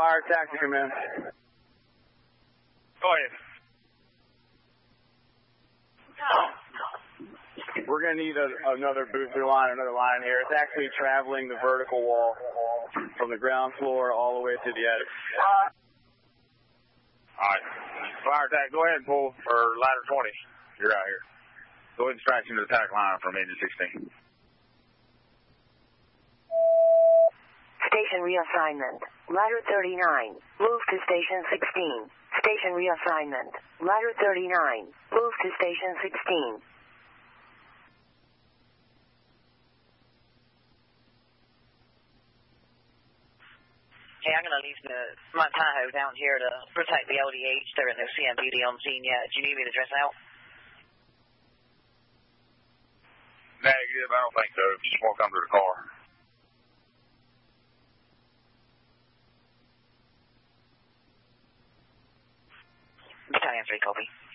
fire taxi command. Go ahead. We're going to need another booster line, another line here. It's actually traveling the vertical wall from the ground floor all the way to the attic. All right. Fire attack, go ahead and pull for ladder 20. You're out here. Go ahead and scratch into the attack line from engine 16. Station reassignment. Ladder 39. Move to station 16. Station reassignment. Ladder 39. Move to station 16. Hey, I'm going to leave my Tahoe down here to protect the LDH. There is no CMPD on scene yet. Do you need me to dress out? Negative, I don't think so. You just want to come to the car. Battalion 3, copy.